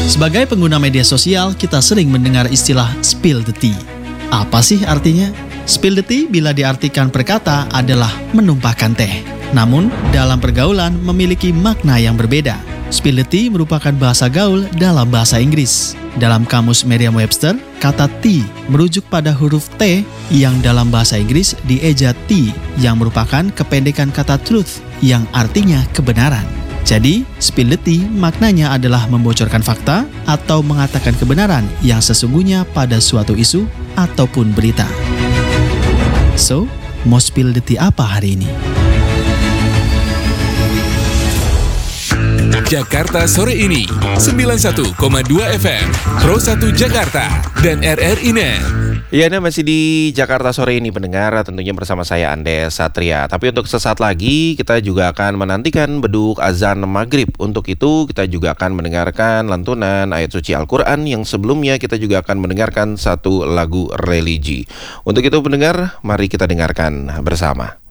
Sebagai pengguna media sosial, kita sering mendengar istilah spill the tea. Apa sih artinya? Spill the tea bila diartikan per kata adalah menumpahkan teh. Namun, dalam pergaulan memiliki makna yang berbeda. Spill the tea merupakan bahasa gaul dalam bahasa Inggris. Dalam kamus Merriam-Webster, kata tea merujuk pada huruf T yang dalam bahasa Inggris dieja T, yang merupakan kependekan kata truth yang artinya kebenaran. Jadi, spill the tea maknanya adalah membocorkan fakta atau mengatakan kebenaran yang sesungguhnya pada suatu isu ataupun berita. So, mau spill the tea apa hari ini? Jakarta Sore ini 91,2 FM Pro 1 Jakarta dan RRI Net. Ya, Anda masih di Jakarta Sore ini pendengar, tentunya bersama saya Andes Satria. Tapi untuk sesaat lagi kita juga akan menantikan beduk azan maghrib. Untuk itu kita juga akan mendengarkan lantunan ayat suci Al-Quran, yang sebelumnya kita juga akan mendengarkan satu lagu religi. Untuk itu pendengar, mari kita dengarkan bersama.